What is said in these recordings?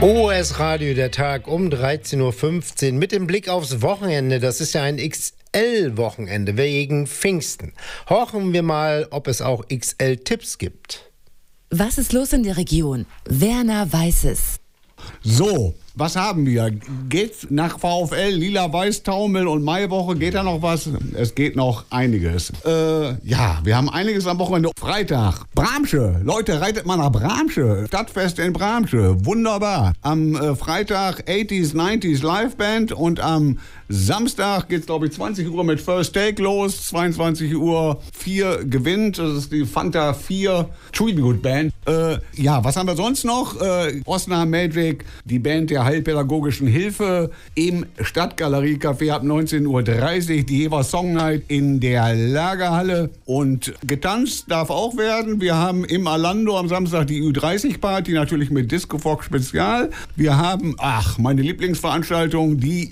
OS Radio, der Tag um 13.15 Uhr mit dem Blick aufs Wochenende. Das ist ja ein XL-Wochenende wegen Pfingsten. Horchen wir mal, ob es auch XL-Tipps gibt. Was ist los in der Region? Werner weiß es. So, was haben wir? Geht's nach VfL, Lila-Weiß, Taumel und Maiwoche? Geht da noch was? Es geht noch einiges. Ja, wir haben einiges am Wochenende. Freitag, Bramsche. Leute, reitet mal nach Bramsche. Stadtfest in Bramsche. Wunderbar. Am Freitag 80s, 90s Liveband und am Samstag geht's, glaube ich, 20 Uhr mit First Take los. 22 Uhr 4 gewinnt. Das ist die Fanta 4 Tribute Band. Ja, was haben wir sonst noch? Osnabrück Magic, die Band der Heilpädagogischen Hilfe im Stadtgalerie Café ab 19.30 Uhr. Die Hever Song Night in der Lagerhalle. Und getanzt darf auch werden. Wir haben im Alando am Samstag die Ü30-Party, natürlich mit Disco Fox Spezial. Wir haben, meine Lieblingsveranstaltung, die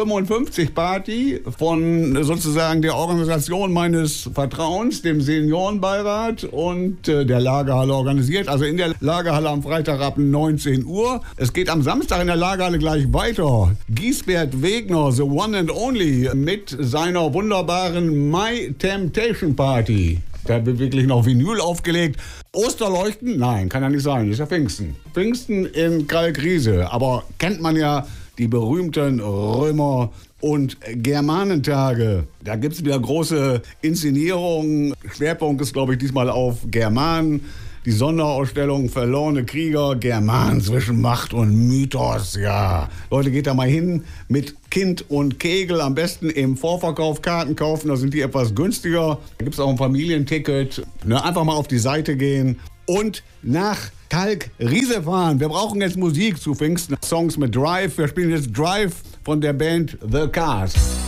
Ü55-Party von sozusagen der Organisation meines Vertrauens, dem Seniorenbeirat und der Lagerhalle organisiert. Also in der Lagerhalle am Freitag ab 19 Uhr. Es geht am Samstag in der Lagerhalle gleich weiter. Giesbert Wegner, the one and only, mit seiner wunderbaren My Temptation Party. Da wird wirklich noch Vinyl aufgelegt. Osterleuchten? Nein, kann ja nicht sein. Das ist ja Pfingsten. Pfingsten in Kalkriese. Aber kennt man ja die berühmten Römer- und Germanentage. Da gibt es wieder große Inszenierungen. Schwerpunkt ist, glaube ich, diesmal auf Germanen. Die Sonderausstellung Verlorene Krieger, Germanen zwischen Macht und Mythos, ja. Leute, geht da mal hin mit Kind und Kegel, am besten im Vorverkauf Karten kaufen, da sind die etwas günstiger. Da gibt es auch ein Familienticket. Einfach mal auf die Seite gehen und nach Kalkriese fahren. Wir brauchen jetzt Musik zu Pfingsten. Songs mit Drive. Wir spielen jetzt Drive von der Band The Cars.